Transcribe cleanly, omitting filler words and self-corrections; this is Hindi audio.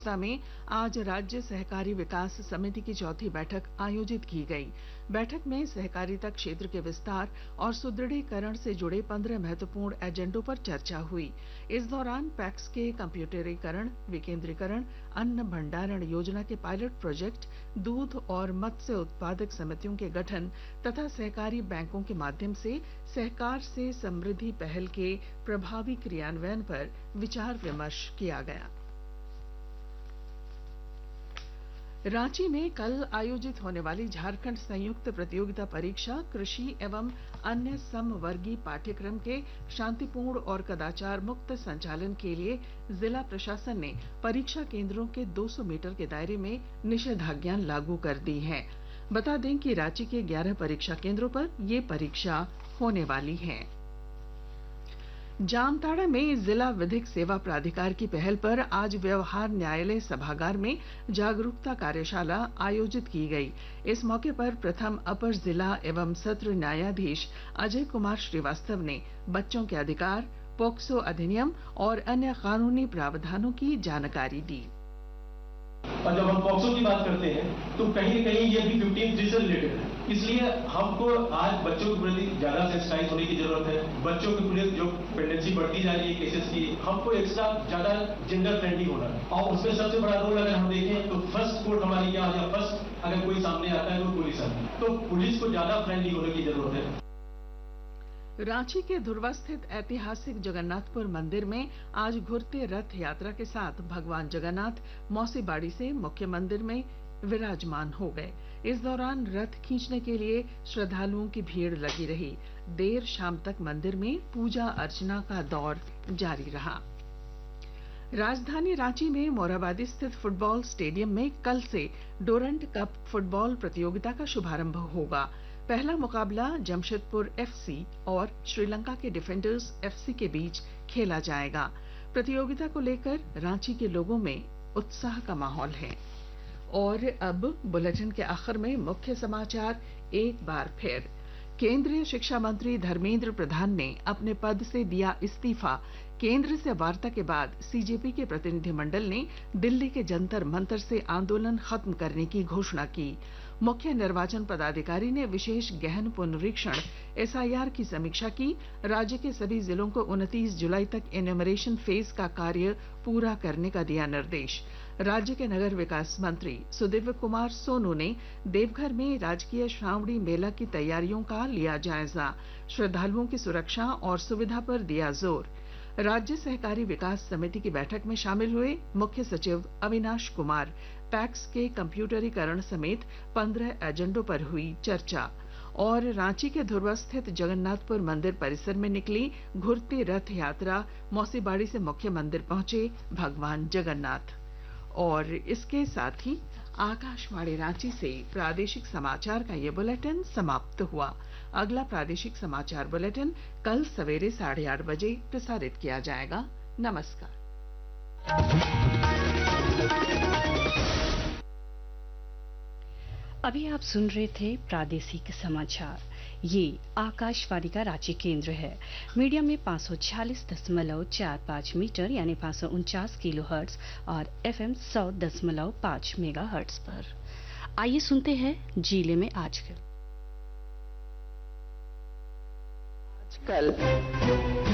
में आज राज्य सहकारी विकास समिति की चौथी बैठक आयोजित की गई। बैठक में सहकारिता क्षेत्र के विस्तार और सुदृढ़ीकरण से जुड़े 15 महत्वपूर्ण एजेंडों पर चर्चा हुई। इस दौरान पैक्स के कंप्यूटरीकरण, विकेंद्रीकरण, अन्न भंडारण योजना के पायलट प्रोजेक्ट, दूध और मत्स्य उत्पादक समितियों के गठन तथा सहकारी बैंकों के माध्यम से सहकार से समृद्धि पहल के प्रभावी क्रियान्वयन पर विचार विमर्श किया गया। रांची में कल आयोजित होने वाली झारखंड संयुक्त प्रतियोगिता परीक्षा कृषि एवं अन्य समवर्गीय पाठ्यक्रम के शांतिपूर्ण और कदाचार मुक्त संचालन के लिए जिला प्रशासन ने परीक्षा केंद्रों के 200 मीटर के दायरे में निषेधाज्ञा लागू कर दी है। बता दें कि रांची के 11 परीक्षा केंद्रों पर ये परीक्षा होने वाली है। जामताड़ा में जिला विधिक सेवा प्राधिकार की पहल पर आज व्यवहार न्यायालय सभागार में जागरूकता कार्यशाला आयोजित की गई। इस मौके पर प्रथम अपर जिला एवं सत्र न्यायाधीश अजय कुमार श्रीवास्तव ने बच्चों के अधिकार, पोक्सो अधिनियम और अन्य कानूनी प्रावधानों की जानकारी दी। और जब हम पॉक्सो की बात करते हैं तो कहीं न कहीं ये भी 15 से रिलेटेड है, इसलिए हमको आज बच्चों के प्रति ज्यादा सेंसिटाइज होने की जरूरत है। बच्चों के प्रति जो पेंडेंसी बढ़ती जा रही है केसेस की, हमको एक्स्ट्रा ज्यादा जेंडर फ्रेंडली होना है। और उसमें सबसे बड़ा रोल अगर हम देखें तो फर्स्ट कोर्ट हमारी क्या है, फर्स्ट अगर कोई सामने आता है तो पुलिस आती है, तो पुलिस को ज्यादा फ्रेंडली होने की जरूरत है। रांची के धुर्वा स्थित ऐतिहासिक जगन्नाथपुर मंदिर में आज घुरते रथ यात्रा के साथ भगवान जगन्नाथ मौसी बाड़ी से मुख्य मंदिर में विराजमान हो गए। इस दौरान रथ खींचने के लिए श्रद्धालुओं की भीड़ लगी रही। देर शाम तक मंदिर में पूजा अर्चना का दौर जारी रहा। राजधानी रांची में मोरहाबादी स्थित फुटबॉल स्टेडियम में कल से डोरंट कप फुटबॉल प्रतियोगिता का शुभारंभ होगा। पहला मुकाबला जमशेदपुर एफसी और श्रीलंका के डिफेंडर्स एफसी के बीच खेला जाएगा। प्रतियोगिता को लेकर रांची के लोगों में उत्साह का माहौल है। और अब बुलेटिन के आखिर में मुख्य समाचार एक बार फिर। केंद्रीय शिक्षा मंत्री धर्मेंद्र प्रधान ने अपने पद से दिया इस्तीफा। केंद्र से वार्ता के बाद सीजेपी के प्रतिनिधिमंडल ने दिल्ली के जंतर मंतर से आंदोलन खत्म करने की घोषणा की। मुख्य निर्वाचन पदाधिकारी ने विशेष गहन पुनरीक्षण एसआईआर की समीक्षा की। राज्य के सभी जिलों को 29 जुलाई तक एन्यूमरेशन फेज का कार्य पूरा करने का दिया निर्देश। राज्य के नगर विकास मंत्री सुदिव्य कुमार सोनू ने देवघर में राजकीय श्रावणी मेला की तैयारियों का लिया जायजा। श्रद्धालुओं की सुरक्षा और सुविधा पर दिया जोर। राज्य सहकारी विकास समिति की बैठक में शामिल हुए मुख्य सचिव अविनाश कुमार। पैक्स के कंप्यूटरीकरण समेत 15 एजेंडों पर हुई चर्चा। और रांची के धुर्वा स्थित जगन्नाथपुर मंदिर परिसर में निकली घुरती रथ यात्रा मौसीबाड़ी से मुख्य मंदिर पहुंचे भगवान जगन्नाथ। और इसके साथ ही आकाशवाणी रांची से प्रादेशिक समाचार का ये बुलेटिन समाप्त हुआ। अगला प्रादेशिक समाचार बुलेटिन कल सवेरे 8:30 बजे प्रसारित किया जाएगा। नमस्कार। अभी आप सुन रहे थे प्रादेशिक समाचार। ये आकाशवाणी का रांची केंद्र है। मीडियम में 546.45 मीटर यानी 549 किलोहर्ट्ज और एफएम 100.5 मेगाहर्ट्ज पर। आइए सुनते हैं जिले में आजकल।